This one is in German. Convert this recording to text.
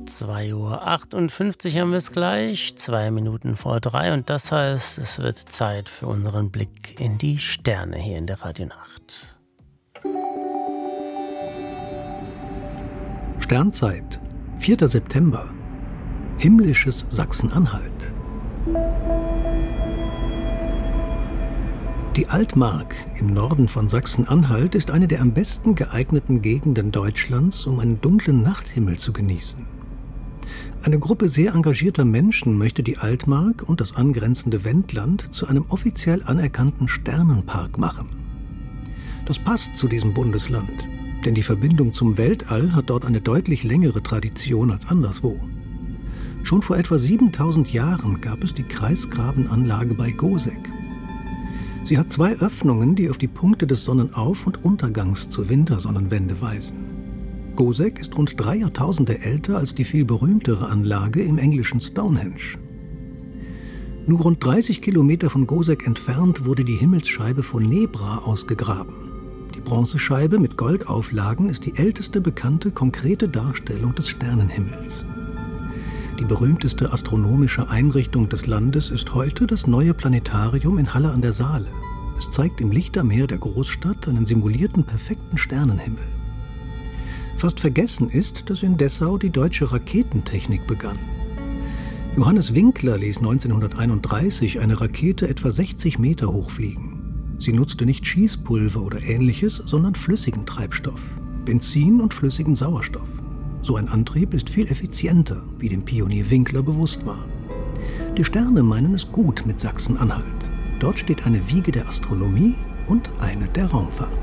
2:58 Uhr haben wir es gleich, 2 Minuten vor 3 und das heißt, es wird Zeit für unseren Blick in die Sterne hier in der Radionacht. Sternzeit, 4. September, himmlisches Sachsen-Anhalt. Die Altmark im Norden von Sachsen-Anhalt ist eine der am besten geeigneten Gegenden Deutschlands, um einen dunklen Nachthimmel zu genießen. Eine Gruppe sehr engagierter Menschen möchte die Altmark und das angrenzende Wendland zu einem offiziell anerkannten Sternenpark machen. Das passt zu diesem Bundesland, denn die Verbindung zum Weltall hat dort eine deutlich längere Tradition als anderswo. Schon vor etwa 7000 Jahren gab es die Kreisgrabenanlage bei Goseck. Sie hat 2 Öffnungen, die auf die Punkte des Sonnenauf- und Untergangs zur Wintersonnenwende weisen. Goseck ist rund 3 Jahrtausende älter als die viel berühmtere Anlage im englischen Stonehenge. Nur rund 30 Kilometer von Goseck entfernt wurde die Himmelsscheibe von Nebra ausgegraben. Die Bronzescheibe mit Goldauflagen ist die älteste bekannte konkrete Darstellung des Sternenhimmels. Die berühmteste astronomische Einrichtung des Landes ist heute das neue Planetarium in Halle an der Saale. Es zeigt im Lichtermeer der Großstadt einen simulierten perfekten Sternenhimmel. Fast vergessen ist, dass in Dessau die deutsche Raketentechnik begann. Johannes Winkler ließ 1931 eine Rakete etwa 60 Meter hoch fliegen. Sie nutzte nicht Schießpulver oder Ähnliches, sondern flüssigen Treibstoff, Benzin und flüssigen Sauerstoff. So ein Antrieb ist viel effizienter, wie dem Pionier Winkler bewusst war. Die Sterne meinen es gut mit Sachsen-Anhalt. Dort steht eine Wiege der Astronomie und eine der Raumfahrt.